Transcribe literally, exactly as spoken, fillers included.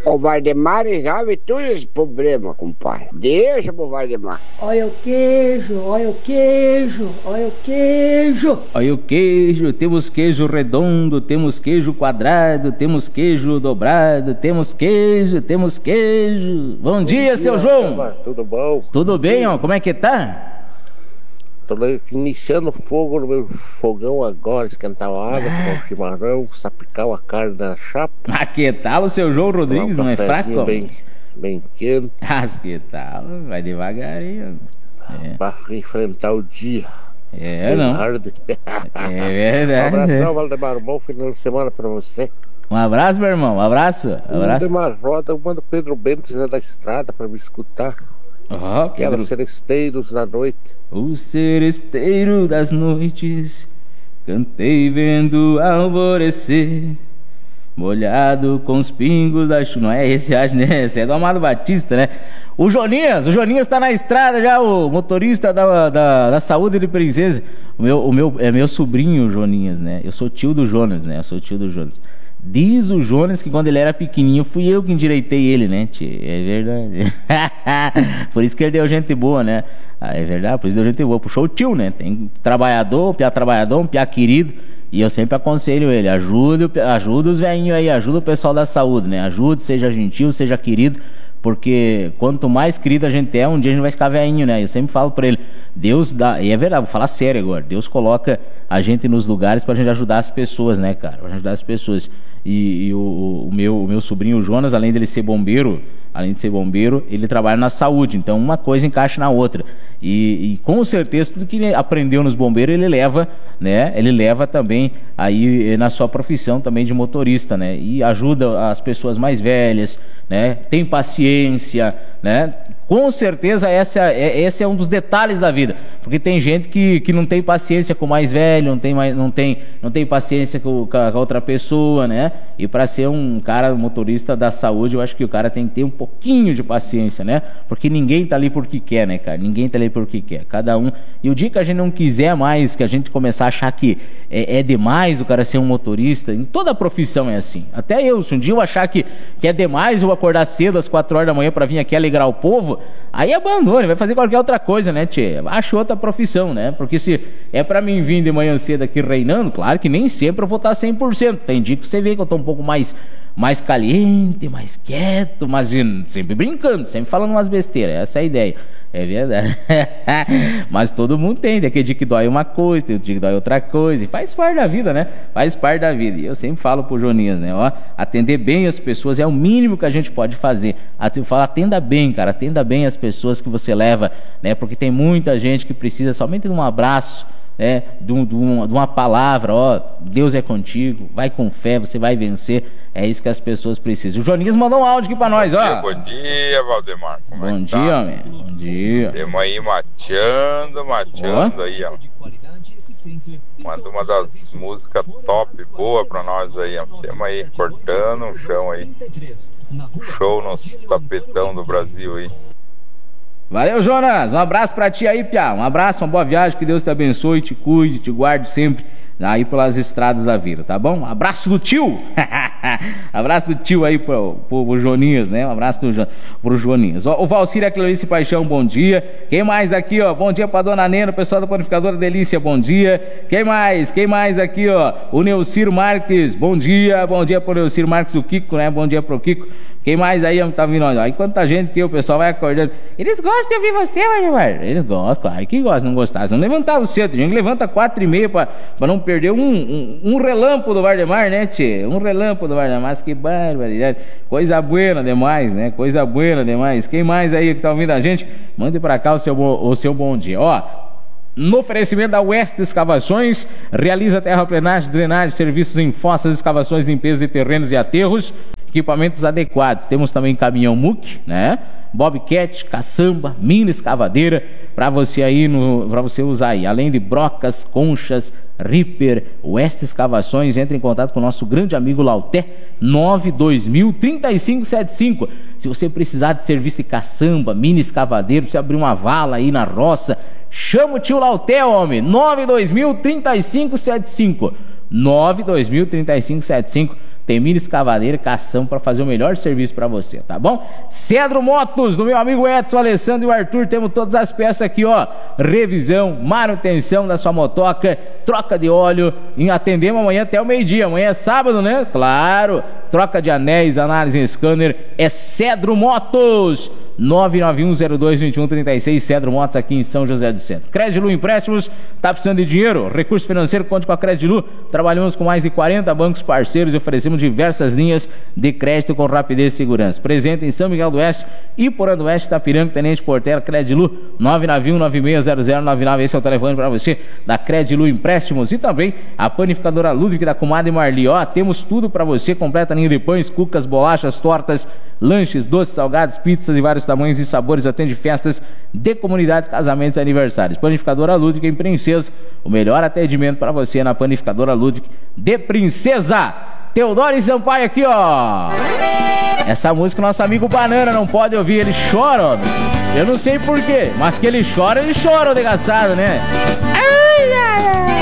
O Valdemar resolve todos os problemas, compadre. Deixa pro Valdemar. Olha o queijo, olha o queijo, olha o queijo. Olha o queijo, temos queijo redondo, temos queijo quadrado, temos queijo dobrado, temos queijo, temos queijo. Bom, Bom dia, dia, seu João. Valdemar, tudo bom? Tudo bem, ó? Como é que tá? Tô iniciando fogo no meu fogão agora, esquentar a água, tomar um chimarrão, sapicar a carne na chapa. Ah, que tal o seu João Rodrigues, um não é fraco? Bem, bem quente. Ah, que tal? Vai devagarinho. É. Pra enfrentar o dia. É, bem não. Hard. É verdade. Um abração, Valdemar. Um bom final de semana pra você. Um abraço, meu irmão. Um abraço. Um abraço. Valdemar, roda uma do Pedro Bento já da estrada pra me escutar. Oh, Aquela Pedro. Seresteiros da noite. O seresteiro das noites, cantei vendo alvorecer, molhado com os pingos da chuva. Não é esse, acho, né? Esse é do Amado Batista, né? O Joninhas, o Joninhas tá na estrada já, o motorista da, da, da Saúde de Princesa. O meu, o meu, é meu sobrinho, o Joninhas, né? Eu sou tio do Jonas, né? Eu sou tio do Jonas. Diz o Jonas que quando ele era pequenininho fui eu que endireitei ele, né, tchê? É verdade. Por isso que ele deu gente boa, né? Ah, é verdade, por isso deu gente boa. Puxou o tio, né? Tem trabalhador, um piá trabalhador, um piá querido. E eu sempre aconselho ele, ajuda, ajuda os velhinhos aí, ajuda o pessoal da saúde, né? Ajude, seja gentil, seja querido. Porque quanto mais querido a gente é, um dia a gente vai ficar velhinho, né? Eu sempre falo pra ele, Deus dá, e é verdade, vou falar sério agora, Deus coloca a gente nos lugares pra gente ajudar as pessoas, né, cara? Pra gente ajudar as pessoas. E, e o, o, meu, o meu sobrinho o Jonas, além dele ser bombeiro, além de ser bombeiro, ele trabalha na saúde, então uma coisa encaixa na outra. E, e com certeza tudo que ele aprendeu nos bombeiros ele leva, né? Ele leva também aí na sua profissão também de motorista, né? E ajuda as pessoas mais velhas, né? Tem paciência, né? Com certeza essa é, esse é um dos detalhes da vida, porque tem gente que, que não tem paciência com o mais velho, não tem, mais, não tem, não tem paciência com, com a outra pessoa, né? E para ser um cara motorista da saúde, eu acho que o cara tem que ter um pouquinho de paciência, né? Porque ninguém tá ali porque quer, né, cara? Ninguém tá ali porque quer, cada um. E o dia que a gente não quiser mais, que a gente começar a achar que é, é demais o cara ser um motorista, em toda a profissão é assim. Até eu, se um dia eu achar que, que é demais eu acordar cedo às quatro horas da manhã para vir aqui alegrar o povo, aí abandone, vai fazer qualquer outra coisa, né, tchê? Ache outra profissão, né? Porque se é pra mim vir de manhã cedo aqui reinando, claro que nem sempre eu vou estar cem por cento. Tem dia que você vê que eu tô um pouco mais, mais caliente, mais quieto, mas sempre brincando, sempre falando umas besteiras. Essa é a ideia. É verdade. Mas todo mundo tem, tem aquele dia que dói uma coisa, tem o dia que dói outra coisa, e faz parte da vida, né? Faz parte da vida. E eu sempre falo pro Joninhas, né? Ó, atender bem as pessoas é o mínimo que a gente pode fazer. Eu falo, atenda bem, cara, atenda bem as pessoas que você leva, né? Porque tem muita gente que precisa somente de um abraço, né? De, um, de, uma, de uma palavra, ó, Deus é contigo, vai com fé, você vai vencer. É isso que as pessoas precisam. O Joninhas mandou um áudio aqui pra nós, ó. Bom dia, Valdemar. Como bom é dia, tá? homem. Bom dia. Temos aí mateando, mateando oh. aí, ó. Manda uma das músicas top, boa pra nós aí, ó. Temos aí cortando um chão aí. Show nos tapetão do Brasil aí. Valeu, Jonas. Um abraço pra ti aí, Piá. Um abraço, uma boa viagem. Que Deus te abençoe, te cuide, te guarde sempre aí pelas estradas da vida, tá bom? Um abraço do tio. Abraço do tio aí pro, pro, pro Joninhas, né? Um abraço do, pro Joninhas. Ó, o Valcir e Clarice Paixão, bom dia. Quem mais aqui, ó? Bom dia pra Dona Nena, pessoal da Panificadora Delícia, bom dia. Quem mais? Quem mais aqui, ó? O Neucir Marques, bom dia. Bom dia pro Neucir Marques, o Kiko, né? Bom dia pro Kiko. Quem mais aí tá vindo? Aí quanta gente que o pessoal vai acordando. Eles gostam de ouvir você, Valdemar? Eles gostam, claro que gostam, não gostaram. Não levantaram cedo, a gente levanta quatro e meia pra, pra não perder um, um, um relâmpago do Valdemar, né, tchê? Um relâmpago do Valdemar, mas que barbaridade. Coisa buena demais, né? Coisa buena demais. Quem mais aí que tá ouvindo a gente? Mande pra cá o seu, o seu bom dia. Ó, no oferecimento da West Escavações, realiza terraplenagem, drenagem, serviços em fossas, escavações, limpeza de terrenos e aterros, equipamentos adequados. Temos também caminhão muque, né? Bobcat, caçamba, mini escavadeira para você aí no, para você usar aí. Além de brocas, conchas, Ripper, West Escavações. Entre em contato com o nosso grande amigo Lauté, nove dois mil, trinta e cinco setenta e cinco. Se você precisar de serviço de caçamba, mini escavadeira, precisa abrir uma vala aí na roça, chama o tio Lauté, homem. nove dois mil, trinta e cinco setenta e cinco. nove dois mil, trinta e cinco setenta e cinco. Temir Escavadeira e Cação para fazer o melhor serviço para você, tá bom? Cedro Motos, do meu amigo Edson, Alessandro e o Arthur, temos todas as peças aqui, ó. Revisão, manutenção da sua motoca, troca de óleo, e atendemos amanhã até o meio-dia. Amanhã é sábado, né? Claro. Troca de anéis, análise em scanner, é Cedro Motos. nove nove um zero dois dois um três seis, Cedro Motos, aqui em São José do Centro. Credilu Empréstimos, tá precisando de dinheiro? Recurso financeiro, conte com a Credilu. Trabalhamos com mais de quarenta bancos parceiros e oferecemos diversas linhas de crédito com rapidez e segurança. Presente em São Miguel do Oeste e Porã do Oeste, Itapiranga, Tenente Portela, Credilu, nove nove um nove seis zero zero nove nove. Esse é o telefone para você da Credilu Empréstimos. E também a panificadora Ludwig da Comadre Marli. Ó, temos tudo para você, completa linha de pães, cucas, bolachas, tortas, lanches, doces, salgados, pizzas e vários tamanhos e sabores. Atende festas de comunidades, casamentos e aniversários. Panificadora Ludwig em Princesa, o melhor atendimento para você na Panificadora Ludwig de Princesa. Teodoro e Sampaio aqui, ó. Essa música nosso amigo Banana não pode ouvir, ele chora, ó. Eu não sei porquê, mas que ele chora, ele chora, o desgraçado, né? Ai, ai, ai.